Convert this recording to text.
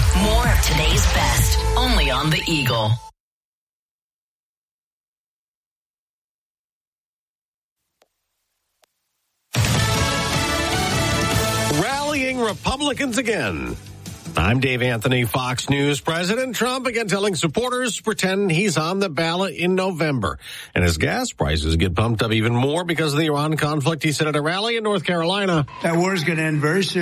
More of today's best, only on The Eagle. Rallying Republicans again. I'm Dave Anthony, Fox News. President Trump again telling supporters to pretend he's on the ballot in November. And as gas prices get pumped up even more because of the Iran conflict, he said at a rally in North Carolina, that war is going to end very soon.